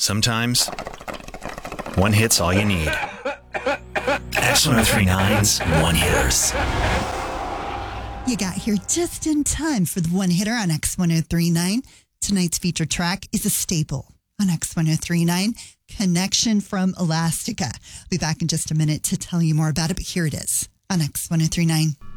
Sometimes, one hit's all you need. X1039's One Hitters. You got here just in time for the one hitter on X1039. Tonight's featured track is a staple on X1039, Connection from Elastica. I'll be back in just a minute to tell you more about it, but here it is on X1039.